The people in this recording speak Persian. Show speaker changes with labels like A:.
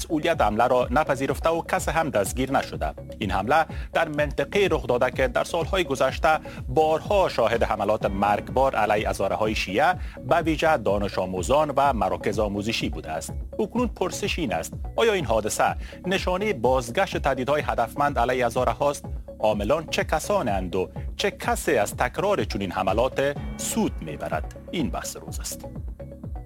A: مسئولیت حمله را نپذیرفته و کس هم دستگیر نشده. این حمله در منطقه رخ داده که در سالهای گذشته بارها شاهد حملات مرگبار علیه هزاره‌های شیعه به ویژه دانش آموزان و مراکز آموزشی بوده است. اکنون پرسش این است: آیا این حادثه نشانه بازگشت تهدیدهای هدفمند علیه هزاره‌هاست؟ عاملان چه کسانند و چه کسی از تکرار چنین حملات سود میبرد؟ این بحث روز است.